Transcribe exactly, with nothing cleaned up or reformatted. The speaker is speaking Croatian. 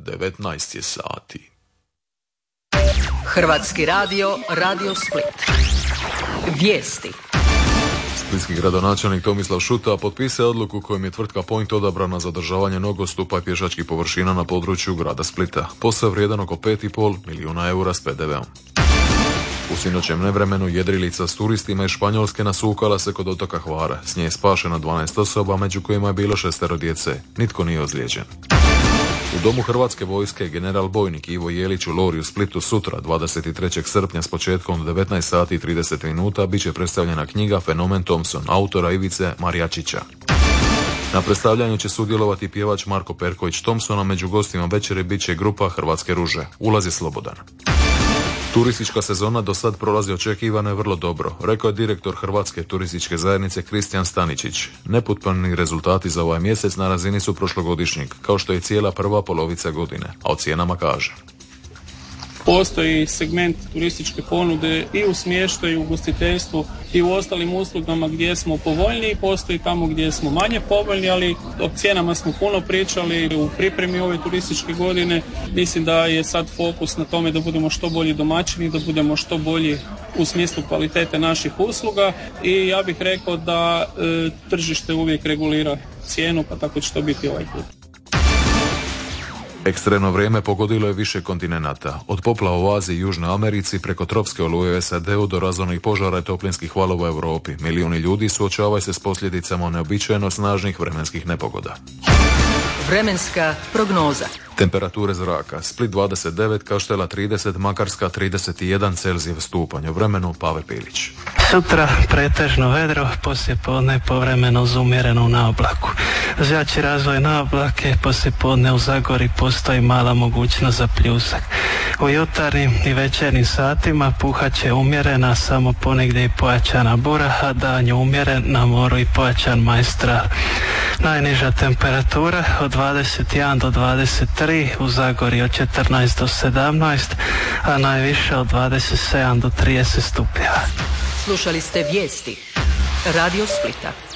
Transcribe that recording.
devetnaest je sati. Hrvatski radio, Radio Split. Vijesti. Splitski gradonačelnik Tomislav Šuta potpisao odluku kojom je tvrtka Point odabrana za održavanje nogostupa i pješačkih površina na području grada Splita. Posao vrijedan oko pet i pol milijuna eura s pe de veom. U sinoćem nevremenu jedrilica s turistima iz Španjolske nasukala se kod otoka Hvara. S nje je spašeno dvanaest osoba, među kojima je bilo šestero djece. Nitko nije ozlijeđen. U domu Hrvatske vojske general bojnik Ivo Jelić u Lori u Splitu sutra, dvadeset trećeg srpnja s početkom devetnaest sati i trideset minuta, bit će predstavljena knjiga Fenomen Thompson, autora Ivice Marjačića. Na predstavljanju će sudjelovati pjevač Marko Perković Thompsona, među gostima večere bit će grupa Hrvatske ruže. Ulaz je slobodan. Turistička sezona do sad prolazi očekivano je vrlo dobro, rekao je direktor Hrvatske turističke zajednice Kristijan Staničić. Nepotpuni rezultati za ovaj mjesec na razini su prošlogodišnjeg, kao što je cijela prva polovica godine, a o cijenama kaže. Postoji segment turističke ponude i u smještaju, i u ugostiteljstvu i u ostalim uslugama gdje smo povoljniji, postoji tamo gdje smo manje povoljni, ali o cijenama smo puno pričali u pripremi ove turističke godine. Mislim da je sad fokus na tome da budemo što bolji domaćini, da budemo što bolji u smislu kvalitete naših usluga i ja bih rekao da e, tržište uvijek regulira cijenu, pa tako će to biti ovaj put. Ekstremno vrijeme pogodilo je više kontinenata. Od poplava u Aziji i Južnoj Americi preko tropske oluje u es a de u do razornih požara i toplinskih valova u Europi. Milijuni ljudi suočavaju se s posljedicama neobičajeno snažnih vremenskih nepogoda. Vremenska prognoza. Temperature zraka: Split dvadeset devet, Kaštela trideset, Makarska trideset jedan Celzijev stupanj. U vremenu Pave Pilić. Sutra pretežno vedro, poslijepodne povremeno uz umjerenu naoblaku. Zjači razvoj naoblake, poslijepodne u Zagori postoji mala mogućnost za pljusak. U jutarnjim i večernjim satima puhat će umjerena, samo ponegdje i pojačana bura, a danju umjeren, na moru i pojačan majstral. Najniža temperatura od dvadeset jedan do dvadeset tri, u Zagori od četrnaest do sedamnaest, a najviše od dvadeset sedam do trideset stupnjeva. Slušali ste vijesti Radio Splita.